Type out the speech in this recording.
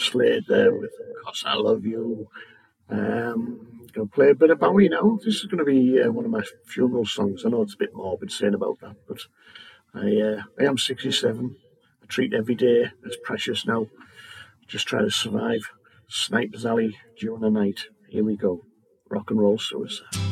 Slade there with "'Cause I Love You." Going to play a bit of Bowie now. This is going to be one of my funeral songs. I know it's a bit morbid saying about that, but I am 67. I treat every day as precious now. Just try to survive. Sniper's Alley during the night. Here we go. Rock and roll suicide.